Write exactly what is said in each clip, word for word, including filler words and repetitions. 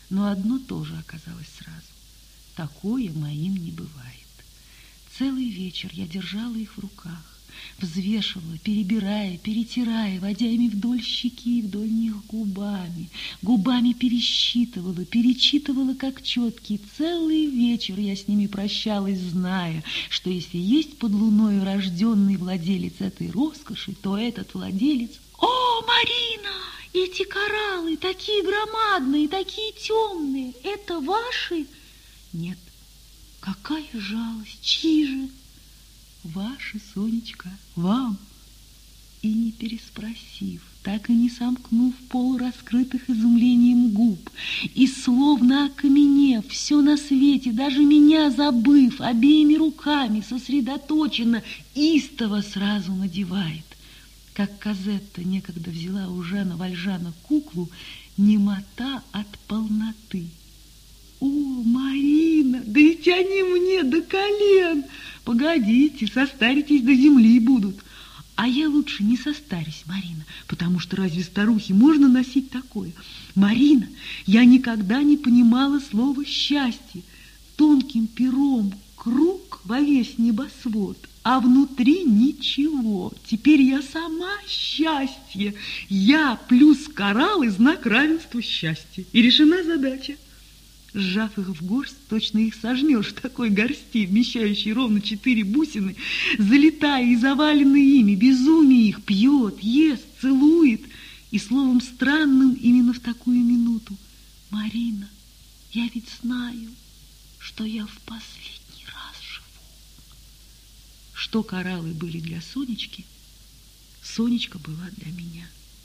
Но одно тоже оказалось сразу. Такое моим не бывает. Целый вечер я держала их в руках, взвешивала, перебирая, перетирая, водя ими вдоль щеки и вдоль них губами. Губами пересчитывала, перечитывала как четкие. Целый вечер я с ними прощалась, зная, что если есть под луною рожденный владелец этой роскоши, то этот владелец... О, Марина! Эти кораллы такие громадные, такие темные. Это ваши? Нет. Какая жалость! Чьи же? Ваши, Сонечка, вам. И не переспросив, так и не сомкнув полураскрытых изумлением губ, и словно окаменев, все на свете, даже меня забыв, обеими руками сосредоточенно, истово сразу надевает. Как Казетта некогда взяла у Жана Вальжана куклу, немота от полноты. О, Марина, да ведь они мне до колен. Погодите, состаритесь до земли будут. А я лучше не состарюсь, Марина, потому что разве старухе можно носить такое? Марина, я никогда не понимала слова «счастье». Тонким пером круг во весь небосвод, а внутри ничего. Теперь я сама счастье. Я плюс кораллы, знак равенства счастья. И решена задача. Сжав их в горсть, точно их сожмешь в такой горсти, вмещающей ровно четыре бусины, залетая и заваленный ими, безумие их пьет, ест, целует. И словом странным именно в такую минуту: Марина, я ведь знаю, что я в последний раз живу. Что кораллы были для Сонечки, Сонечка была для меня.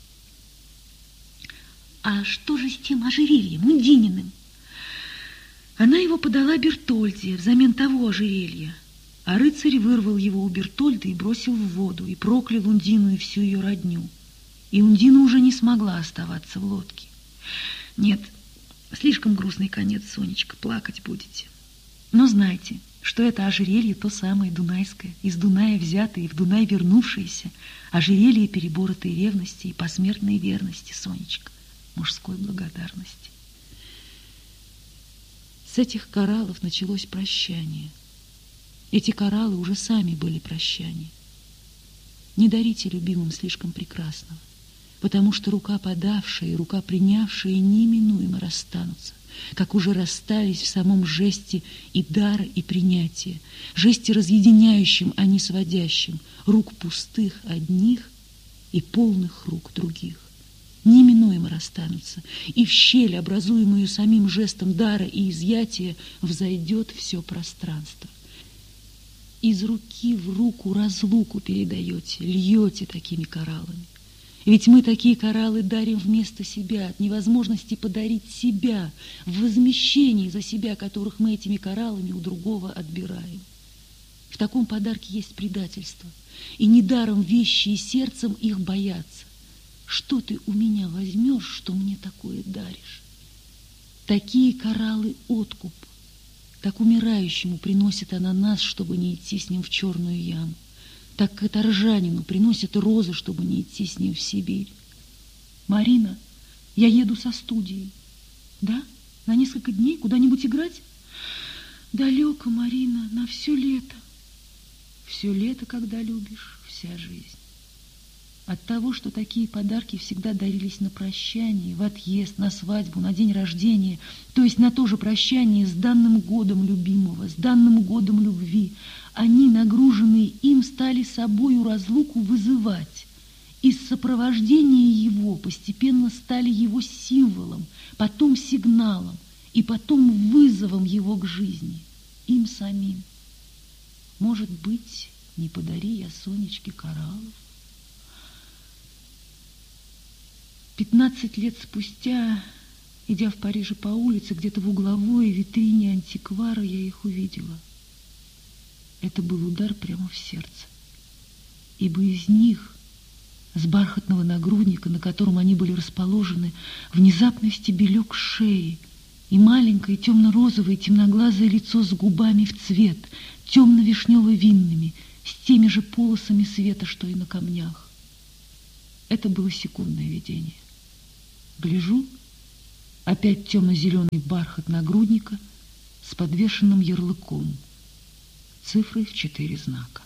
А что же с тем ожерельем, Ундининым? Она его подала Бертольде взамен того ожерелья, а рыцарь вырвал его у Бертольды и бросил в воду, и проклял Ундину и всю ее родню. И Ундина уже не смогла оставаться в лодке. Нет, слишком грустный конец, Сонечка, плакать будете. Но знайте, что это ожерелье то самое дунайское, из Дуная взятое и в Дунай вернувшееся, ожерелье переборотой ревности и посмертной верности, Сонечка, мужской благодарности. С этих кораллов началось прощание. Эти кораллы уже сами были прощание. Не дарите любимым слишком прекрасного, потому что рука подавшая и рука принявшая неминуемо расстанутся, как уже расстались в самом жесте и дара, и принятия, жесте разъединяющем, а не сводящем, рук пустых одних и полных рук других. Неминуемо расстанутся, и в щель, образуемую самим жестом дара и изъятия, взойдет все пространство. Из руки в руку разлуку передаете, льете такими кораллами. Ведь мы такие кораллы дарим вместо себя, от невозможности подарить себя, в возмещении за себя, которых мы этими кораллами у другого отбираем. В таком подарке есть предательство, и недаром вещи и сердцем их боятся. Что ты у меня возьмешь, что мне такое даришь? Такие кораллы откуп. Так умирающему приносит она нас, чтобы не идти с ним в черную яму. Так каторжанину приносит розы, чтобы не идти с ним в Сибирь. Марина, я еду со студией. Да? На несколько дней куда-нибудь играть? Далеко, Марина, на все лето. Все лето, когда любишь, вся жизнь. От того, что такие подарки всегда дарились на прощание, в отъезд, на свадьбу, на день рождения, то есть на то же прощание с данным годом любимого, с данным годом любви, они, нагруженные им, стали собою разлуку вызывать. Из сопровождения его постепенно стали его символом, потом сигналом и потом вызовом его к жизни, им самим. Может быть, не подари я Сонечке кораллов? Пятнадцать лет спустя, идя в Париже по улице, где-то в угловой витрине антиквара, я их увидела. Это был удар прямо в сердце, ибо из них, с бархатного нагрудника, на котором они были расположены, внезапно стебелек шеи и маленькое темно-розовое темноглазое лицо с губами в цвет, темно-вишнево-винными, с теми же полосами света, что и на камнях. Это было секундное видение. Гляжу, Опять темно-зеленый бархат нагрудника с подвешенным ярлыком, цифрой в четыре знака.